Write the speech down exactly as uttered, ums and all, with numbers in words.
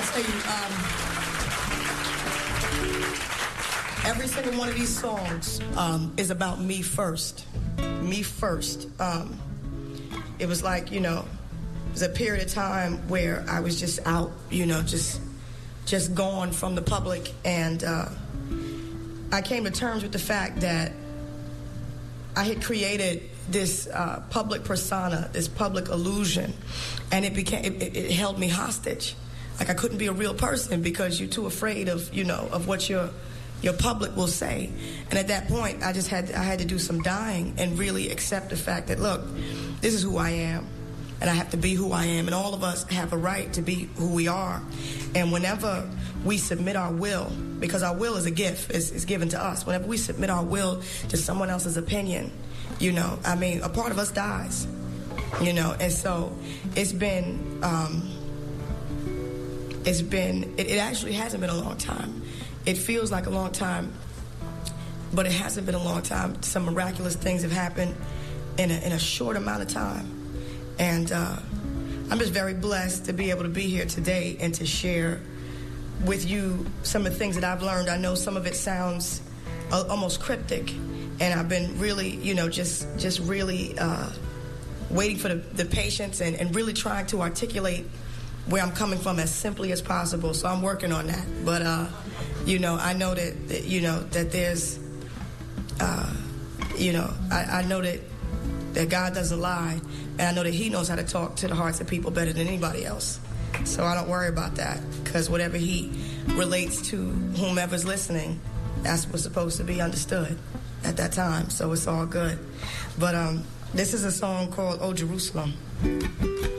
I tell you, um, every single one of these songs um, is about me first. Me first. Um, it was like, you know, it was a period of time where I was just out, you know, just just gone from the public, and uh, I came to terms with the fact that I had created this uh, public persona, this public illusion, and it became it, it held me hostage. Like I couldn't be a real person because you're too afraid of, you know, of what your your public will say. And at that point, I just had I had to do some dying and really accept the fact that, look, this is who I am, and I have to be who I am, and all of us have a right to be who we are. And whenever we submit our will, because our will is a gift, it's, it's given to us. Whenever we submit our will to someone else's opinion, you know, I mean, a part of us dies, you know. And so it's been, um, it's been, it, it actually hasn't been a long time. It feels like a long time, but it hasn't been a long time. Some miraculous things have happened in a, in a short amount of time. And uh, I'm just very blessed to be able to be here today and to share with you some of the things that I've learned. I know some of it sounds uh, almost cryptic, and I've been really, you know, just just really uh, waiting for the, the patience and, and really trying to articulate where I'm coming from as simply as possible. So I'm working on that. But, uh, you know, I know that, that you know, that there's, uh, you know, I, I know that, that God doesn't lie, and I know that he knows how to talk to the hearts of people better than anybody else. So I don't worry about that, because whatever he relates to whomever's listening, that's what's supposed to be understood at that time. So it's all good. But um, this is a song called "Oh Jerusalem."